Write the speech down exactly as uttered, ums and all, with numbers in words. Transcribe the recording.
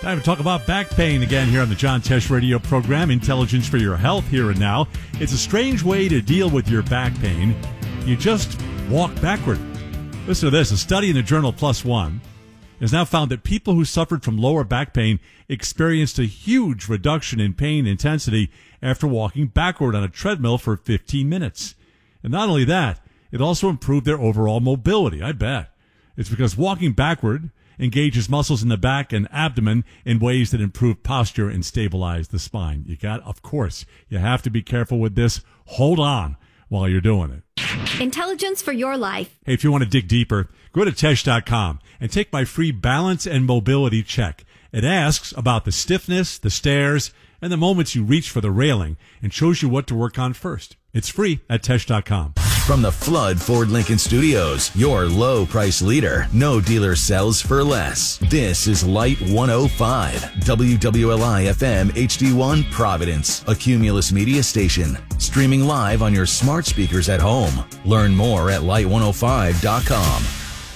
Time to talk about back pain again here on the John Tesh radio program, Intelligence for Your Health, here and now. It's a strange way to deal with your back pain. You just walk backward. Listen to this. A study in the journal PLOS ONE has now found that people who suffered from lower back pain experienced a huge reduction in pain intensity after walking backward on a treadmill for fifteen minutes. And not only that, it also improved their overall mobility, I bet. It's because walking backward engages muscles in the back and abdomen in ways that improve posture and stabilize the spine. You got, of course, you have to be careful with this. Hold on while you're doing it. Intelligence for your life. Hey, if you want to dig deeper, go to Tesh dot com and take my free balance and mobility check. It asks about the stiffness, the stairs, and the moments you reach for the railing and shows you what to work on first. It's free at Tesh dot com. From the Flood Ford Lincoln Studios, your low price leader. No dealer sells for less. This is Light one oh five, W W L I F M H D one Providence, a Cumulus media station. Streaming live on your smart speakers at home. Learn more at light one oh five dot com.